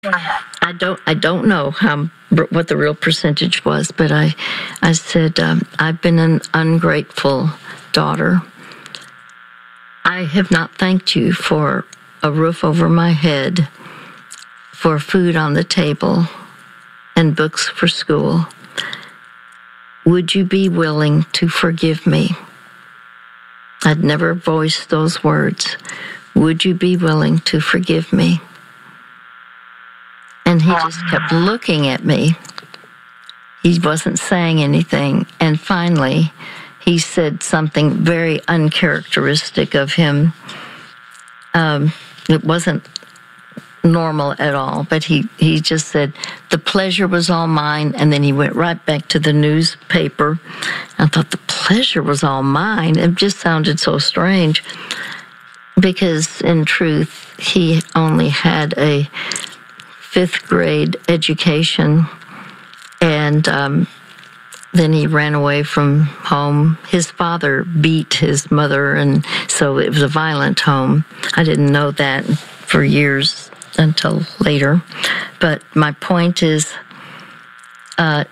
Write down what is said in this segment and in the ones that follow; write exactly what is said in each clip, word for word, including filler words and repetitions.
I don't I don't know how what the real percentage was, but I I said um, I've been an ungrateful daughter. I have not thanked you for a roof over my head, for food on the table, and books for school. Would you be willing to forgive me? I'd never voiced those words. Would you be willing to forgive me? And he just kept looking at me. He wasn't saying anything. And finally, he said something very uncharacteristic of him. Um, it wasn't normal at all, but he, he just said, the pleasure was all mine, and then he went right back to the newspaper. I thought, the pleasure was all mine. It just sounded so strange, because in truth, he only had a fifth grade education, and um, then he ran away from home. His father beat his mother, and so it was a violent home. I didn't know that for years until later. But my point is, uh,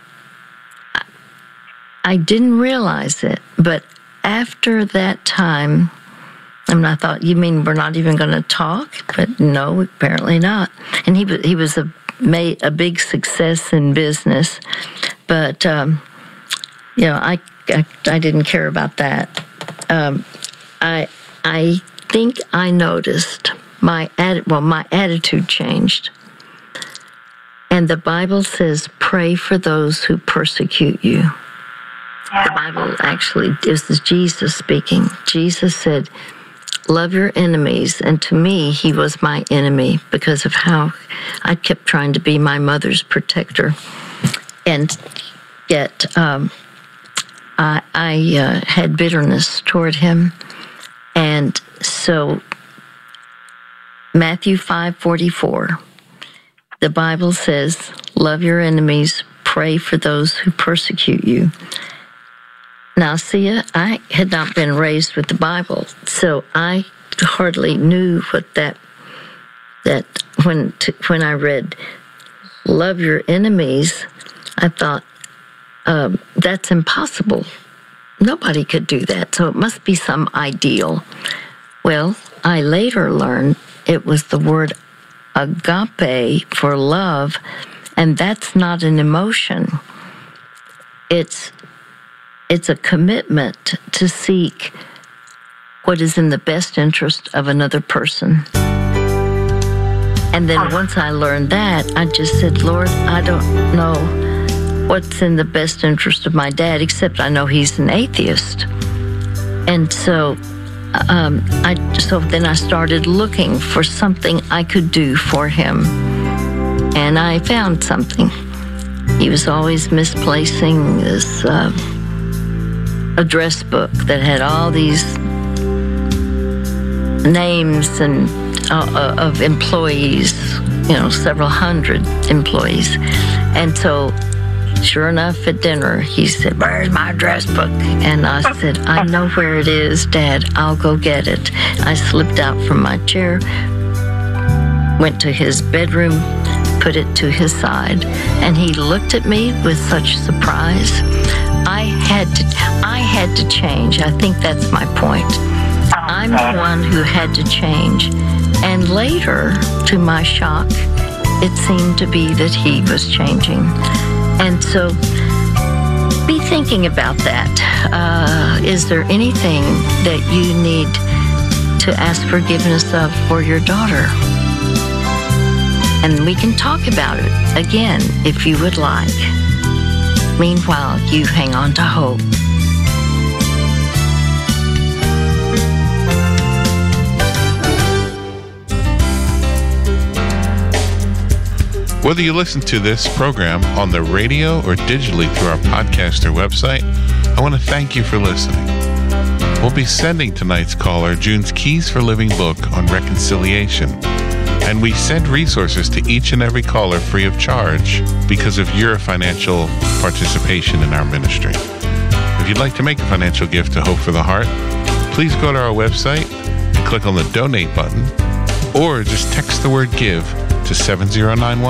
I didn't realize it, but after that time, and I thought, you mean we're not even going to talk? But no, apparently not. And he was he was a made a big success in business, but um, you know, I, I I didn't care about that. Um, I I think I noticed my atti- well my attitude changed, and the Bible says, "Pray for those who persecute you." The Bible actually, this is Jesus speaking. Jesus said, love your enemies. And to me, he was my enemy because of how I kept trying to be my mother's protector. And yet um, I, I uh, had bitterness toward him. And so Matthew five forty-four, the Bible says, love your enemies, pray for those who persecute you. Now, see, I had not been raised with the Bible, so I hardly knew what that, that when to, when I read, love your enemies, I thought, um, that's impossible. Nobody could do that, so it must be some ideal. Well, I later learned it was the word agape for love, and that's not an emotion. It's It's a commitment to seek what is in the best interest of another person. And then once I learned that, I just said, Lord, I don't know what's in the best interest of my dad, except I know he's an atheist. And so, um, I so then I started looking for something I could do for him. And I found something. He was always misplacing this uh, address book that had all these names and uh, of employees, you know, several hundred employees. And so, sure enough, at dinner, he said, where's my address book? And I said, I know where it is, Dad. I'll go get it. I slipped out from my chair, went to his bedroom, put it to his side, and he looked at me with such surprise. I had to, I had to change. I think that's my point. I'm the one who had to change. And later, to my shock, it seemed to be that he was changing. And so, be thinking about that. Uh, is there anything that you need to ask forgiveness of for your daughter? And we can talk about it again if you would like. Meanwhile, you hang on to hope. Whether you listen to this program on the radio or digitally through our podcast or website, I want to thank you for listening. We'll be sending tonight's caller June's Keys for Living book on reconciliation. And we send resources to each and every caller free of charge because of your financial participation in our ministry. If you'd like to make a financial gift to Hope for the Heart, please go to our website and click on the donate button, or just text the word give to seven zero nine one.